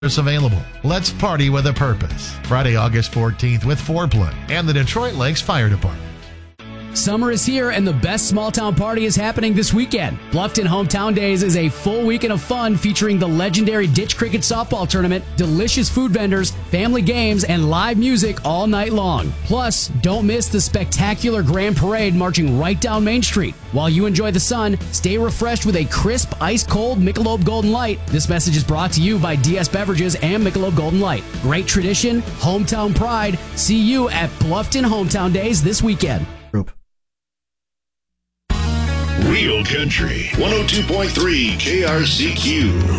available. Let's party with a purpose. Friday, August 14th with Foreplay and the Detroit Lakes Fire Department. Summer is here, and the best small-town party is happening this weekend. Bluffton Hometown Days is a full weekend of fun featuring the legendary Ditch Cricket Softball Tournament, delicious food vendors, family games, and live music all night long. Plus, don't miss the spectacular Grand Parade marching right down Main Street. While you enjoy the sun, stay refreshed with a crisp, ice-cold Michelob Golden Light. This message is brought to you by DS Beverages and Michelob Golden Light. Great tradition, hometown pride. See you at Bluffton Hometown Days this weekend. Real Country 102.3 KRCQ.